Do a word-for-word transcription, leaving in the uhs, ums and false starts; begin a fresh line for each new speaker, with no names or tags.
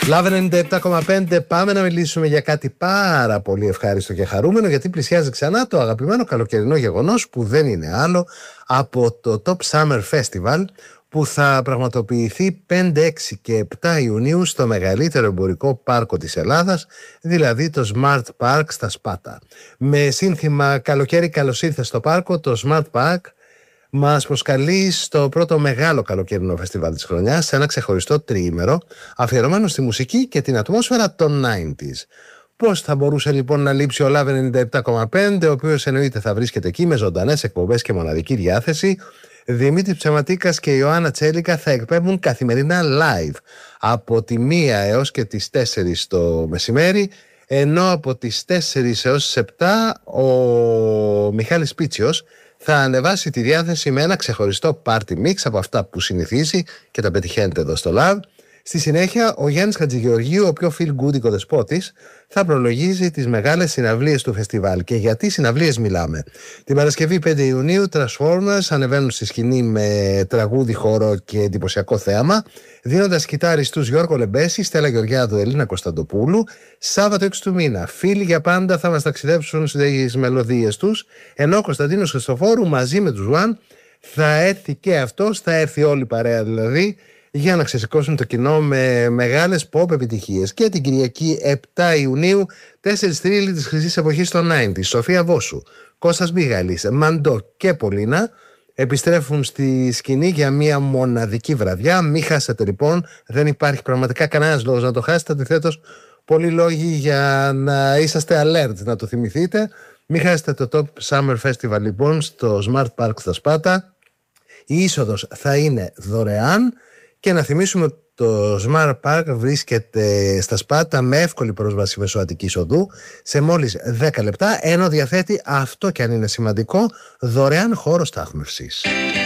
Λαβ ενενήντα επτά κόμμα πέντε, πάμε να μιλήσουμε για κάτι πάρα πολύ ευχάριστο και χαρούμενο, γιατί πλησιάζει ξανά το αγαπημένο καλοκαιρινό γεγονός που δεν είναι άλλο από το Top Summer Festival, που θα πραγματοποιηθεί πέντε, έξι και επτά Ιουνίου στο μεγαλύτερο εμπορικό πάρκο της Ελλάδας, δηλαδή το Smart Park στα Σπάτα. Με σύνθημα «Καλοκαίρι καλώς ήρθες στο πάρκο», το Smart Park μας προσκαλεί στο πρώτο μεγάλο καλοκαιρινό φεστιβάλ της χρονιάς, σε ένα ξεχωριστό τριήμερο αφιερωμένο στη μουσική και την ατμόσφαιρα των ενενήντα. Πώς θα μπορούσε λοιπόν να λείψει ο Λαβ ενενήντα επτά κόμμα πέντε, ο οποίος εννοείται θα βρίσκεται εκεί με ζωντανές εκπομπές και μοναδική διάθεση. Δημήτρης Ψεματίκας και Ιωάννα Τσέλικα θα εκπέμπουν καθημερινά live από τη μία έως και τις τέσσερις το μεσημέρι, ενώ από τις τέσσερις έως τις επτά ο Μιχάλης Πίτσιος θα ανεβάσει τη διάθεση με ένα ξεχωριστό party mix από αυτά που συνηθίζει και τα πετυχαίνετε εδώ στο Λαβ. Στη συνέχεια, ο Γιάννης Χατζηγεωργίου, ο πιο feel good οικοδεσπότης, θα προλογίζει τις μεγάλες συναυλίες του φεστιβάλ. Και γιατί συναυλίες μιλάμε? Την Παρασκευή πέντε Ιουνίου, Transformers ανεβαίνουν στη σκηνή με τραγούδι, χώρο και εντυπωσιακό θέαμα, δίνοντας κιτάρι στους Γιώργο Λεμπέση, Στέλλα Γεωργιάδου, Ελίνα Κωνσταντοπούλου. Σάββατο έξι του μήνα, Φίλοι για πάντα θα μας ταξιδέψουν στις μελωδίες τους, ενώ ο Κωνσταντίνος Χριστοφόρου μαζί με τους One θα έρθει και αυτός, θα έρθει όλη η παρέα δηλαδή, για να ξεσηκώσουν το κοινό με μεγάλες pop επιτυχίες. Και την Κυριακή επτά Ιουνίου, τέσσερις θρύλοι της χρυσής εποχής των ενενήντα, Σοφία Βόσου, Κώστας Μπίγαλης, Μαντό και Πολίνα, επιστρέφουν στη σκηνή για μια μοναδική βραδιά. Μην χάσετε λοιπόν, δεν υπάρχει πραγματικά κανένας λόγος να το χάσετε. Αντιθέτως, πολλοί λόγοι για να είσαστε alert, να το θυμηθείτε. Μην χάσετε το Top Summer Festival λοιπόν στο Smart Park στα Σπάτα. Η είσοδος θα είναι δωρεάν. Και να θυμίσουμε ότι το Smart Park βρίσκεται στα Σπάτα με εύκολη πρόσβαση μεσοατικής οδού σε μόλις δέκα λεπτά, ενώ διαθέτει, αυτό και αν είναι σημαντικό, δωρεάν χώρο στάθμευσης.